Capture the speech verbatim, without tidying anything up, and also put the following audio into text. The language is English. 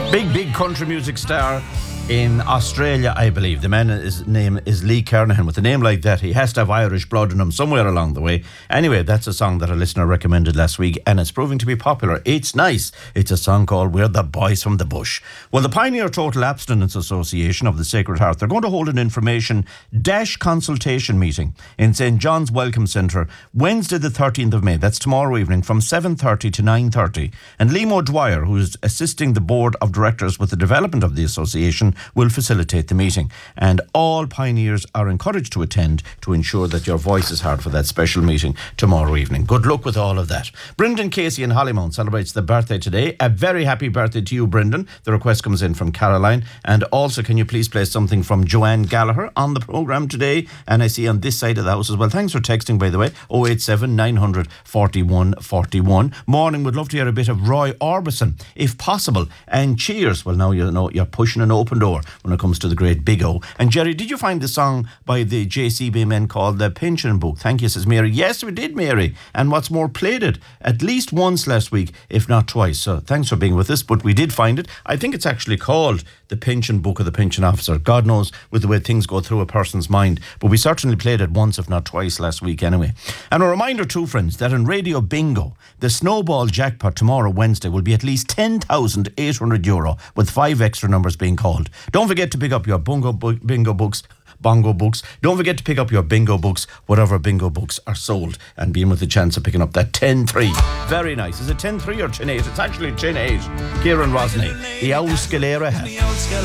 Big, big country music star in Australia, I believe. The man, his name is Lee Kernahan. With a name like that, he has to have Irish blood in him somewhere along the way. Anyway, that's a song that a listener recommended last week, and it's proving to be popular. It's nice. It's a song called We're the Boys from the Bush. Well, the Pioneer Total Abstinence Association of the Sacred Heart, they're going to hold an information dash consultation meeting in Saint John's Welcome Centre Wednesday the thirteenth of May. That's tomorrow evening from seven thirty to nine thirty. And Liam O'Dwyer, who is assisting the board of directors with the development of the association, will facilitate the meeting. And all pioneers are encouraged to attend to ensure that your voice is heard for that special meeting tomorrow evening. Good luck with all of that. Brendan Casey in Hollymount celebrates their birthday today. A very happy birthday to you, Brendan. The request comes in from Caroline. And also, can you please play something from Joanne Gallagher on the programme today? And I see on this side of the house as well. Thanks for texting, by the way. oh eight seven, nine hundred, forty-one, forty-one. Morning, would love to hear a bit of Roy Orbison, if possible. And cheers. Well, now you know you're pushing an open door when it comes to the great Big O. And Jerry, did you find the song by the J C B men called The Pension Book? Thank you, says Mary. Yes, we did, Mary. And what's more, played it at least once last week, if not twice. So thanks for being with us. But we did find it. I think it's actually called The Pension Book of the Pension Officer. God knows with the way things go through a person's mind. But we certainly played it once, if not twice, last week anyway. And a reminder too, friends, that in Radio Bingo, the Snowball jackpot tomorrow, Wednesday, will be at least ten thousand eight hundred euro, with five extra numbers being called. Don't forget to pick up your bungo bu- bingo books, bongo books. Don't forget to pick up your bingo books, whatever bingo books are sold, and be in with the chance of picking up that ten three. Very nice. Is it ten three or ten eight? It's actually ten eight. Kieran Rosney, the Owl Scalera hat.